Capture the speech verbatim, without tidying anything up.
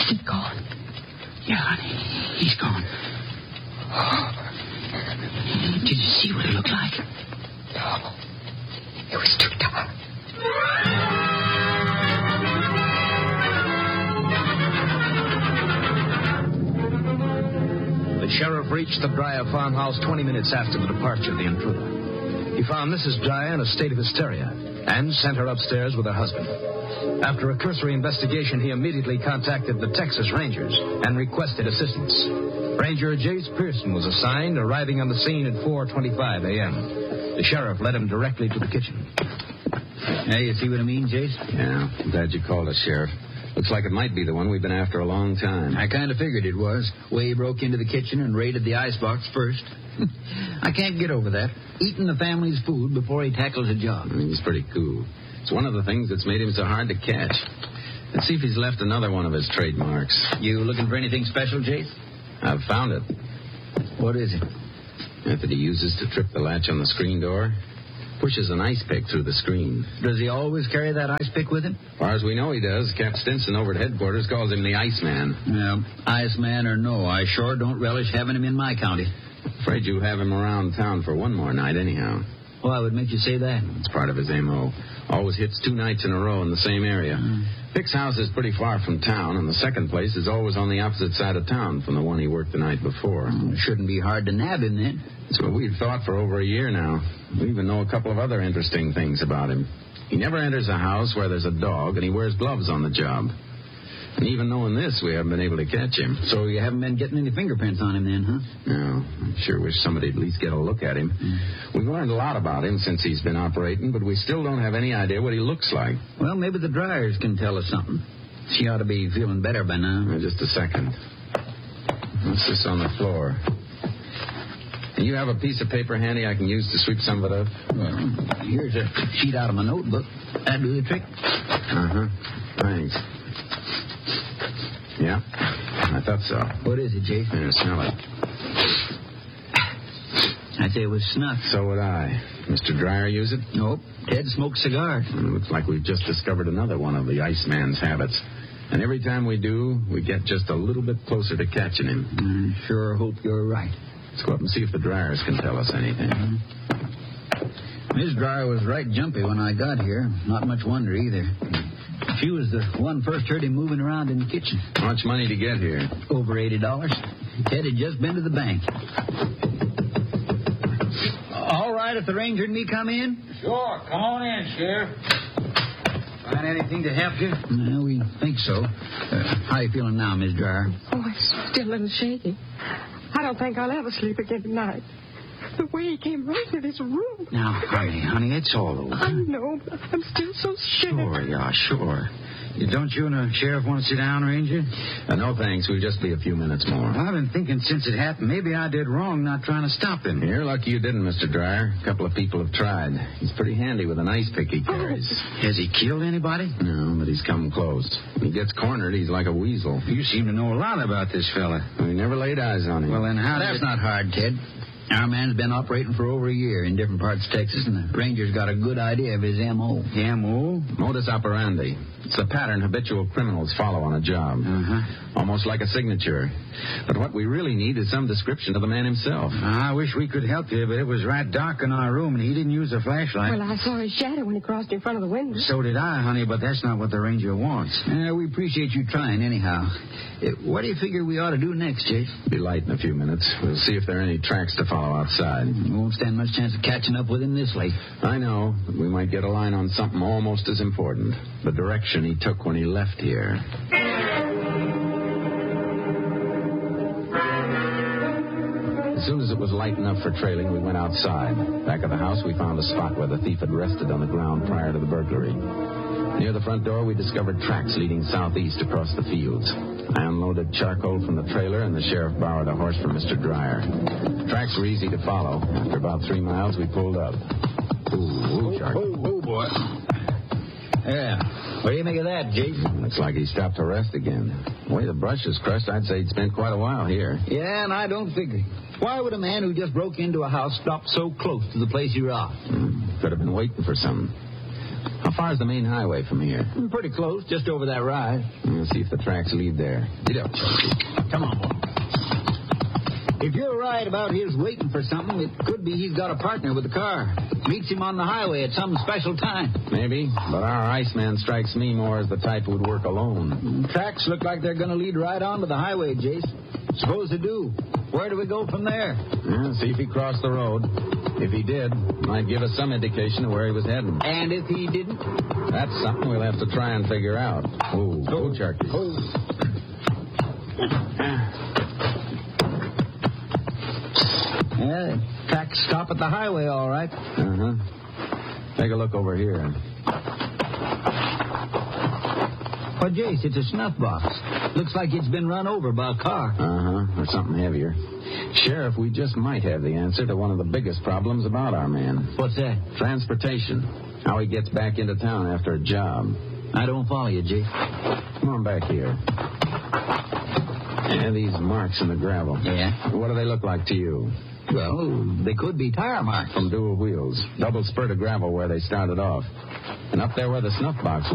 He's gone. Yeah, honey, he's gone. Did you see what it looked like? No. It was too dark. The sheriff reached the Dreyer farmhouse twenty minutes after the departure of the intruder. He found Missus Dreyer in a state of hysteria and sent her upstairs with her husband. After a cursory investigation, he immediately contacted the Texas Rangers and requested assistance. Ranger Jace Pearson was assigned, arriving on the scene at four twenty-five a.m. The sheriff led him directly to the kitchen. Hey, you see what I mean, Jace? Yeah, I'm glad you called us, Sheriff. Looks like it might be the one we've been after a long time. I kind of figured it was. Way he broke into the kitchen and raided the icebox first. I can't get over that. Eating the family's food before he tackles a job. I mean, he's pretty cool. It's one of the things that's made him so hard to catch. Let's see if he's left another one of his trademarks. You looking for anything special, Jace? I've found it. What is it? Method he uses to trip the latch on the screen door. Pushes an ice pick through the screen. Does he always carry that ice pick with him? As far as we know, he does. Cap Stinson over at headquarters calls him the Iceman. Yeah, Iceman or no, I sure don't relish having him in my county. Afraid you have him around town for one more night anyhow. Why would make you say that? It's part of his M O. Always hits two nights in a row in the same area. Mm. Pick's house is pretty far from town, and the second place is always on the opposite side of town from the one he worked the night before. Mm, it shouldn't be hard to nab him then. That's what we've thought for over a year now. We even know a couple of other interesting things about him. He never enters a house where there's a dog, and he wears gloves on the job. And even knowing this, we haven't been able to catch him. So you haven't been getting any fingerprints on him then, huh? No. I sure wish somebody'd at least get a look at him. Mm. We've learned a lot about him since he's been operating, but we still don't have any idea what he looks like. Well, maybe the Dryers can tell us something. She ought to be feeling better by now. Uh, just a second. What's this on the floor? Do you have a piece of paper handy I can use to sweep some of it up? Well, here's a sheet out of my notebook. That do the trick? Uh-huh. Thanks. Yeah, I thought so. What is it, Jason? Here, smell it. I'd say it was snuff. So would I. Mister Dreyer use it? Nope. Ted smokes cigars. It looks like we've just discovered another one of the Iceman's habits. And every time we do, we get just a little bit closer to catching him. I sure hope you're right. Let's go up and see if the Dryers can tell us anything. Mm-hmm. Miss Dryer was right jumpy when I got here. Not much wonder either. She was the one first heard him moving around in the kitchen. How much money to get here? Over eighty dollars. Ted had just been to the bank. All right, if the ranger and me come in? Sure. Come on in, Sheriff. Find anything to help you? Well, we think so. Uh, how you feeling now, Miss Dryer? Oh, I'm still a little shaky. I don't think I'll ever sleep again tonight. The way he came right through this room. Now, honey, honey, it's all over. I know, but I'm still so scared. Sure, yeah, sure. Don't you and the sheriff want to sit down, Ranger? Uh, no, thanks. We'll just be a few minutes more. Well, I've been thinking since it happened, maybe I did wrong not trying to stop him. You're lucky you didn't, Mister Dryer. A couple of people have tried. He's pretty handy with an ice pick he carries. Oh. Has he killed anybody? No, but he's come close. When he gets cornered, he's like a weasel. You seem to know a lot about this fella. We never laid eyes on him. Well, then how That's did... not hard, Ted. Our man's been operating for over a year in different parts of Texas, and the Ranger's got a good idea of his M O M O? Modus operandi. It's the pattern habitual criminals follow on a job. Uh-huh. Almost like a signature. But what we really need is some description of the man himself. I wish we could help you, but it was right dark in our room, and he didn't use a flashlight. Well, I saw his shadow when he crossed in front of the window. So did I, honey, but that's not what the ranger wants. Uh, we appreciate you trying anyhow. Uh, what do you figure we ought to do next, Chase? Be light in a few minutes. We'll see if there are any tracks to follow outside. We won't stand much chance of catching up with him this late. I know, but we might get a line on something almost as important. The direction he took when he left here. As soon as it was light enough for trailing, we went outside. Back of the house, we found a spot where the thief had rested on the ground prior to the burglary. Near the front door, we discovered tracks leading southeast across the fields. I unloaded charcoal from the trailer, and the sheriff borrowed a horse from Mister Dryer. The tracks were easy to follow. After about three miles, we pulled up. Ooh, ooh, charcoal. Oh, oh, boy. Yeah. What do you make of that, Jason? Looks like he stopped to rest again. The way the brush is crushed, I'd say he'd spent quite a while here. Yeah, and I don't figure. Why would a man who just broke into a house stop so close to the place he robbed? Hmm. Could have been waiting for something. How far is the main highway from here? Pretty close, just over that rise. We'll see if the tracks lead there. Get up. Come on, boy. If you're right about his waiting for something, it could be he's got a partner with the car. Meets him on the highway at some special time. Maybe, but our Iceman strikes me more as the type who would work alone. Tracks look like they're going to lead right onto the highway, Jace. Suppose they do. Where do we go from there? Yeah, see if he crossed the road. If he did, might give us some indication of where he was heading. And if he didn't? That's something we'll have to try and figure out. Oh, go, Charky. Oh. Yeah, tracks stop at the highway, all right. Uh-huh. Take a look over here. Well, Jace, it's a snuff box. Looks like it's been run over by a car. Uh-huh, or something heavier. Sheriff, we just might have the answer to one of the biggest problems about our man. What's that? Transportation. How he gets back into town after a job. I don't follow you, Jace. Come on back here. And these marks in the gravel. Yeah? What do they look like to you? Well, they could be tire marks. From dual wheels. Double spurt of gravel where they started off. And up there where the snuff box